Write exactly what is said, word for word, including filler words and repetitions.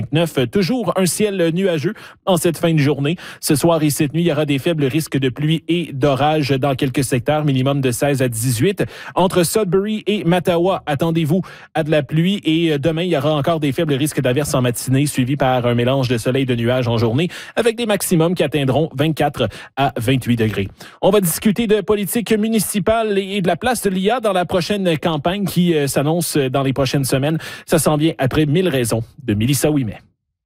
vingt-neuf. Toujours un ciel nuageux en cette fin de journée. Ce soir et cette nuit, il y aura des faibles risques de pluie et d'orage dans quelques secteurs, minimum de seize à dix-huit. Entre Sudbury et Mattawa, attendez-vous à de la pluie et demain, il y aura encore des faibles risques d'averses en matinée, suivis par un mélange de soleil et de nuages en journée, avec des maximums qui atteindront vingt-quatre à vingt-huit degrés. On va discuter de politique municipale et de la place de l'I A dans la prochaine campagne qui euh, s'annonce dans les prochaines semaines. Ça s'en vient après mille raisons de Mélissa Ouimet.